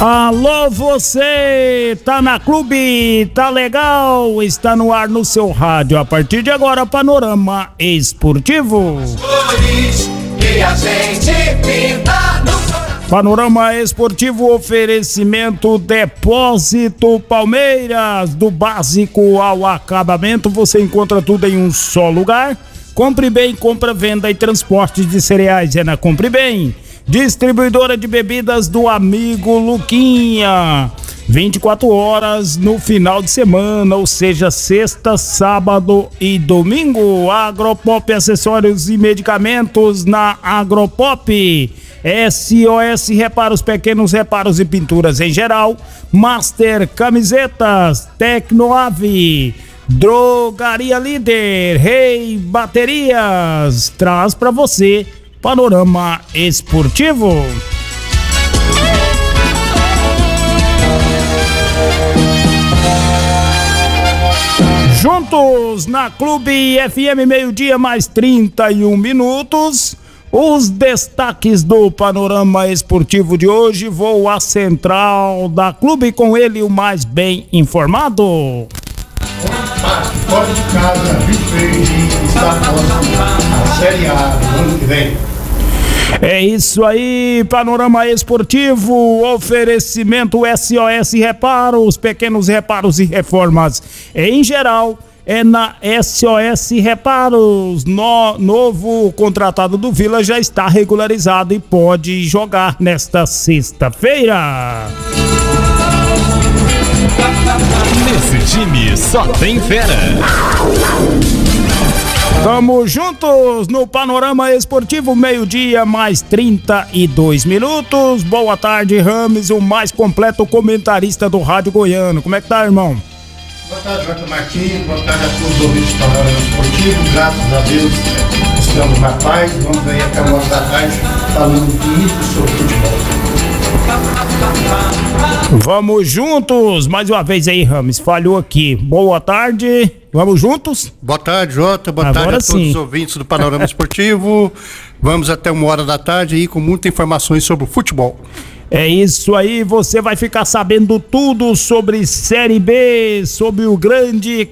Alô, você tá na clube, tá legal, está no ar no seu rádio. A partir de agora, Panorama Esportivo. Panorama Esportivo, oferecimento Depósito Palmeiras, do básico ao acabamento, você encontra tudo em um só lugar. Compre Bem, compra, venda e transporte de cereais é na Compre Bem. Distribuidora de bebidas do amigo Luquinha, 24 horas no final de semana, ou seja, sexta, sábado e domingo. Agropop, acessórios e medicamentos na Agropop. SOS Reparos, pequenos reparos e pinturas em geral. Master Camisetas, Tecnoave, Drogaria Líder, Rei Baterias, traz pra você Panorama Esportivo. Juntos na Clube FM, meio-dia mais 31 minutos. Os destaques do Panorama Esportivo de hoje. Vou à central da Clube com ele, o mais bem informado. Fora de casa, Rio Verde está na Série A no ano que vem. É isso aí, Panorama Esportivo, oferecimento SOS Reparos, pequenos reparos e reformas em geral, é na SOS Reparos. Novo contratado do Vila já está regularizado e pode jogar nesta sexta-feira. Nesse time só tem fera. Tamo juntos no Panorama Esportivo, meio-dia mais 32 minutos. Boa tarde, Rames, o mais completo comentarista do Rádio Goiano. Como é que tá, irmão? Boa tarde, Jota Martins. Boa tarde a todos os ouvintes do Panorama Esportivo. Graças a Deus estamos na paz. Vamos aí até uma hora da tarde falando muito sobre futebol. Vamos juntos, mais uma vez aí, Rames, falhou aqui. Boa tarde, vamos juntos? Boa tarde, Jota, boa Agora tarde a todos sim. os ouvintes do Panorama Esportivo. Vamos até uma hora da tarde aí com muitas informações sobre o futebol. É isso aí, você vai ficar sabendo tudo sobre Série B, sobre o grande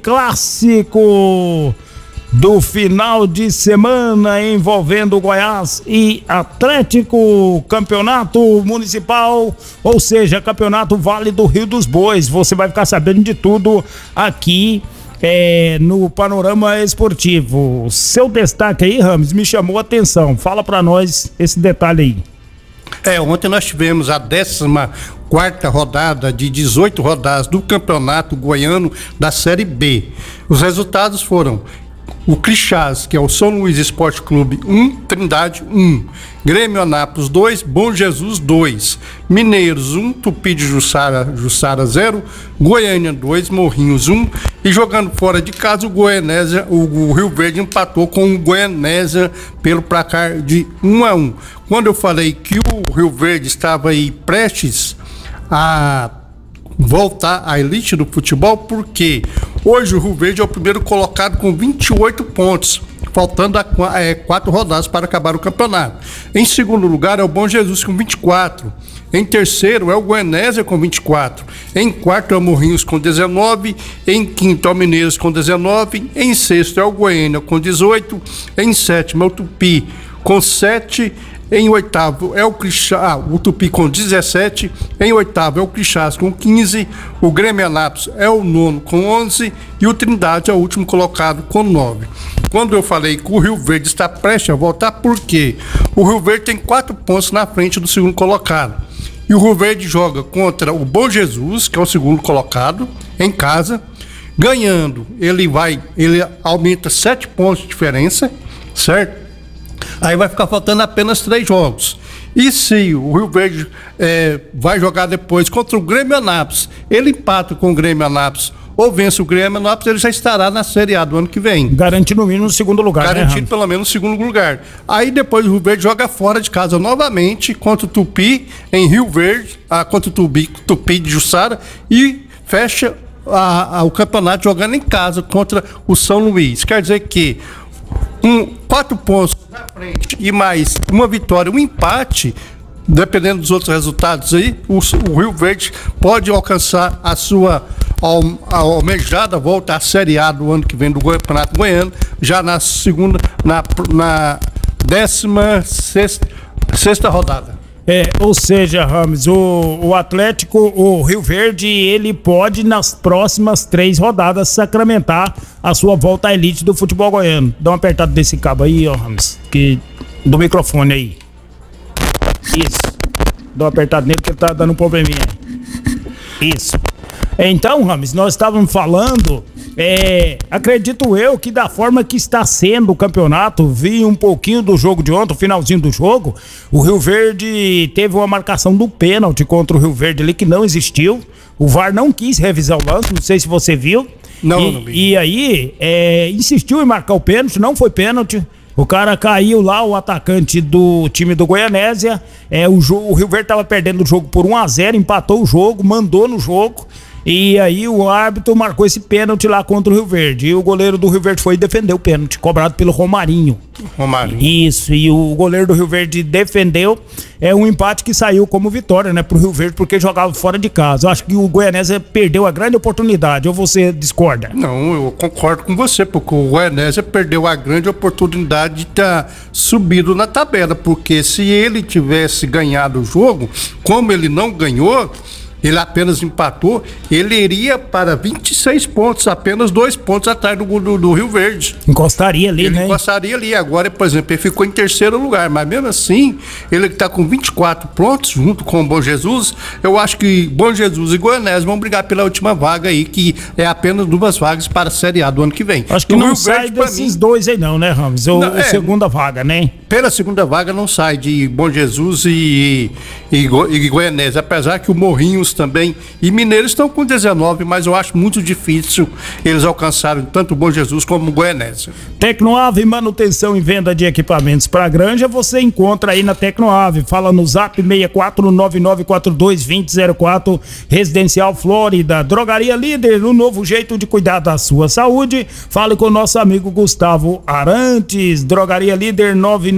clássico do final de semana envolvendo Goiás e Atlético, campeonato municipal, ou seja, campeonato Vale do Rio dos Bois. Você vai ficar sabendo de tudo aqui no Panorama Esportivo. Seu destaque aí, Rames, me chamou a atenção. Fala pra nós esse detalhe aí. Ontem nós tivemos a 14ª rodada de 18 rodadas do Campeonato Goiano da Série B. Os resultados foram o Crixás, que é o São Luís Esporte Clube 1, Trindade 1, Grêmio Anápolis 2, Bom Jesus 2, Mineiros 1, Tupi de Jussara 0, Goiânia 2, Morrinhos 1, e jogando fora de casa o Rio Verde empatou com o Goianésia pelo placar de 1-1. Quando eu falei que o Rio Verde estava aí prestes a voltar à elite do futebol, porque hoje o Rio Verde é o primeiro colocado com 28 pontos, faltando 4 rodadas para acabar o campeonato. Em segundo lugar é o Bom Jesus com 24. Em terceiro é o Goianésia com 24. Em quarto é o Morrinhos com 19. Em quinto é o Mineiros com 19. Em sexto é o Goiânia com 18. Em sétimo é o Tupi com 7. Em oitavo é o Tupi com 17. Em oitavo é o Crixás com 15. O Grêmio Anápolis é o nono com 11. E o Trindade é o último colocado com 9. Quando eu falei que o Rio Verde está prestes a voltar, por quê? O Rio Verde tem 4 pontos na frente do segundo colocado. E o Rio Verde joga contra o Bom Jesus, que é o segundo colocado, em casa. Ganhando, ele aumenta 7 pontos de diferença, certo? Aí vai ficar faltando apenas 3 jogos. E se o Rio Verde vai jogar depois contra o Grêmio Anápolis, ele empata com o Grêmio Anápolis ou vence o Grêmio Anápolis, ele já estará na Série A do ano que vem. Garantido no mínimo o segundo lugar, Garantido pelo menos o segundo lugar. Aí depois o Rio Verde joga fora de casa novamente contra o Tupi em Rio Verde, contra o Tupi de Jussara, e fecha o campeonato jogando em casa contra o São Luís. Quer dizer que 4 pontos na frente e mais uma vitória, um empate, dependendo dos outros resultados aí, o Rio Verde pode alcançar a sua almejada volta à Série A do ano que vem do Campeonato Goiano, já na 16ª rodada. Ou seja, Rames, o Atlético, o Rio Verde, ele pode nas próximas 3 rodadas sacramentar a sua volta à elite do futebol goiano. Dá uma apertada desse cabo aí, ó, Rames, do microfone aí. Isso. Dá uma apertada nele que ele tá dando um probleminha aí. Isso. Então, Rames, nós estávamos falando, acredito eu que da forma que está sendo o campeonato, vi um pouquinho do jogo de ontem, o finalzinho do jogo, o Rio Verde teve uma marcação do pênalti contra o Rio Verde ali que não existiu, o VAR não quis revisar o lance, não sei se você viu. Não vi. E aí, insistiu em marcar o pênalti, não foi pênalti. O cara caiu lá, o atacante do time do Goianésia. O Rio Verde estava perdendo o jogo por 1-0, empatou o jogo, mandou no jogo. E aí o árbitro marcou esse pênalti lá contra o Rio Verde. E o goleiro do Rio Verde foi defender o pênalti, cobrado pelo Romarinho. Isso, e o goleiro do Rio Verde defendeu. Um empate que saiu como vitória, né, pro Rio Verde, porque jogava fora de casa. Eu acho que o Goianésia perdeu a grande oportunidade, ou você discorda? Não, eu concordo com você, porque o Goianésia perdeu a grande oportunidade de estar subido na tabela, porque se ele tivesse ganhado o jogo, como ele não ganhou, ele apenas empatou, ele iria para 26 pontos, apenas 2 pontos atrás do Rio Verde. Encostaria ali, né? Encostaria ali. Agora, por exemplo, ele ficou em 3º lugar, mas mesmo assim, ele está com 24 pontos, junto com o Bom Jesus. Eu acho que Bom Jesus e Goianésia vão brigar pela última vaga aí, que é apenas 2 vagas para a Série A do ano que vem. Acho que não sai desses 2 aí não, né, Ramos? Segunda vaga, né? Pela segunda vaga não sai de Bom Jesus e Goianésia, apesar que o Morrinhos também e Mineiros estão com 19, mas eu acho muito difícil eles alcançarem tanto o Bom Jesus como o Goianésia. Tecnoave, manutenção e venda de equipamentos para granja, você encontra aí na Tecnoave. Fala no zap 6499422004, Residencial Flórida. Drogaria Líder, um novo jeito de cuidar da sua saúde. Fale com o nosso amigo Gustavo Arantes. Drogaria Líder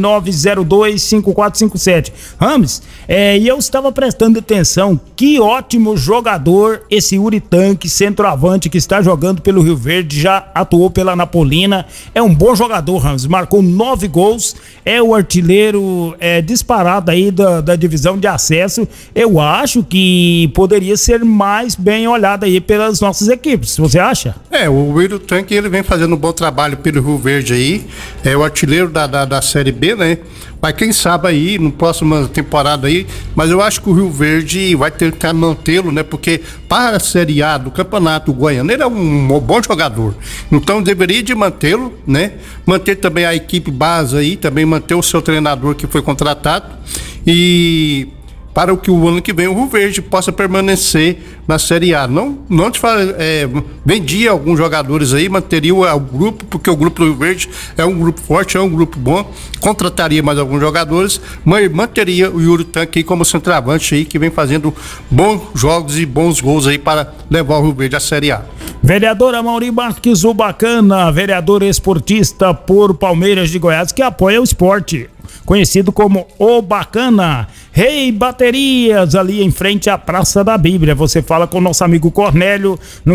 99025457. Rames, e eu estava prestando atenção, que ótimo jogador esse Yuri Tanque, centroavante que está jogando pelo Rio Verde, já atuou pela Napolina, é um bom jogador, Ramos, marcou 9 gols, é o artilheiro disparado aí da divisão de acesso. Eu acho que poderia ser mais bem olhado aí pelas nossas equipes, você acha? O Yuri Tanque, ele vem fazendo um bom trabalho pelo Rio Verde aí, é o artilheiro da Série B, né? Mas quem sabe aí, no próxima temporada aí, mas eu acho que o Rio Verde vai tentar mantê-lo, né? Porque para a Série A do Campeonato Goiano, ele é um bom jogador. Então deveria de mantê-lo, né? Manter também a equipe base aí, também manter o seu treinador que foi contratado e para que o ano que vem o Rio Verde possa permanecer na Série A. Não te falo, vendia alguns jogadores aí, manteria o grupo, porque o grupo do Rio Verde é um grupo forte, é um grupo bom, contrataria mais alguns jogadores, mas manteria o Yuri Tanque aí como centroavante aí, que vem fazendo bons jogos e bons gols aí para levar o Rio Verde à Série A. Vereador Amaury Marques, o Bacana, vereador esportista por Palmeiras de Goiás, que apoia o esporte, conhecido como O Bacana. Rei Baterias, ali em frente à Praça da Bíblia. Você fala com o nosso amigo Cornélio no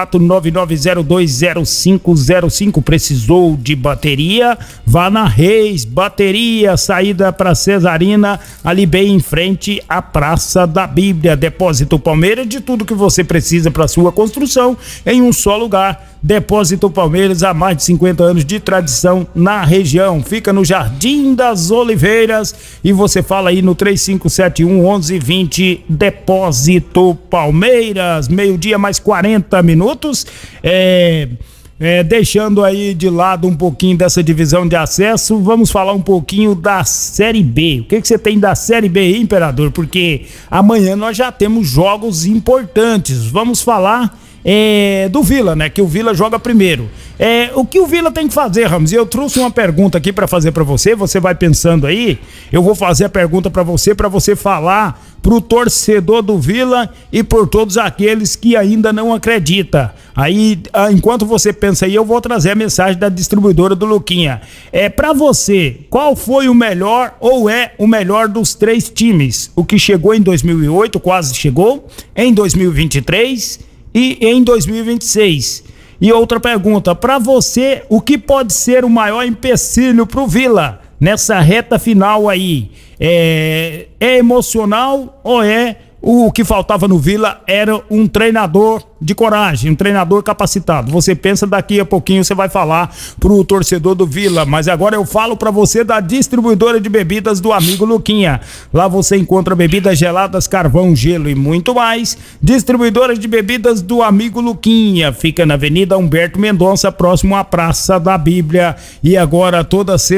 6499020505. Precisou de bateria? Vá na Reis Bateria, saída para Cesarina, ali bem em frente à Praça da Bíblia. Depósito Palmeiras, de tudo que você precisa para sua construção em um só lugar. Depósito Palmeiras, há mais de 50 anos de tradição na região. Fica no Jardim das Oliveiras e você fala aí no 3571-1120. Depósito Palmeiras, meio-dia mais 40 minutos. Deixando aí de lado um pouquinho dessa divisão de acesso, vamos falar um pouquinho da Série B. O que você tem da Série B aí, Imperador? Porque amanhã nós já temos jogos importantes. Vamos falar do Vila, né? Que o Vila joga primeiro. O que o Vila tem que fazer, Ramos? Eu trouxe uma pergunta aqui para fazer para você. Você vai pensando aí. Eu vou fazer a pergunta para você falar pro torcedor do Vila e por todos aqueles que ainda não acreditam. Aí, enquanto você pensa aí, eu vou trazer a mensagem da distribuidora do Luquinha. Pra você, qual foi o melhor ou é o melhor dos 3 times? O que chegou em 2008, quase chegou, em 2023 e em 2026. E outra pergunta, pra você, o que pode ser o maior empecilho pro Vila nessa reta final aí? É emocional ou é o que faltava no Vila era um treinador de coragem, um treinador capacitado? Você pensa, daqui a pouquinho você vai falar pro torcedor do Vila, mas agora eu falo pra você da distribuidora de bebidas do amigo Luquinha. Lá você encontra bebidas geladas, carvão, gelo e muito mais. Distribuidora de bebidas do amigo Luquinha, fica na Avenida Humberto Mendonça, próximo à Praça da Bíblia. E agora toda